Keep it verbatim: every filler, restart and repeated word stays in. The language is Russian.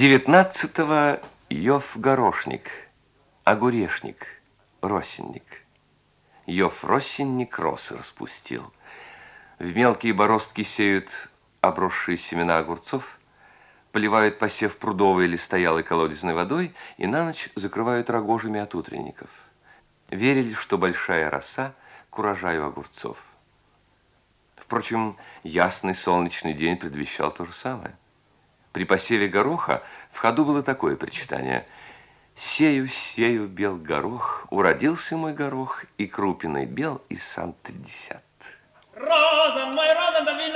девятнадцатого Йов горошник, огурешник, росенник. Йов росенник росы распустил. В мелкие бороздки сеют обросшие семена огурцов, поливают посев прудовой или стоялой колодезной водой и на ночь закрывают рогожами от утренников. Верили, что большая роса к урожаю огурцов. Впрочем, ясный солнечный день предвещал то же самое. При посеве гороха в ходу было такое причитание: «Сею, сею бел горох, уродился мой горох, и крупиной бел, и сам тридесят».